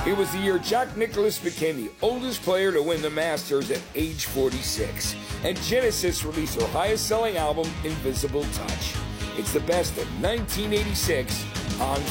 It was the year Jack Nicklaus became the oldest player to win the Masters at age 46, and Genesis released their highest-selling album, Invisible Touch. It's the best of 1986 on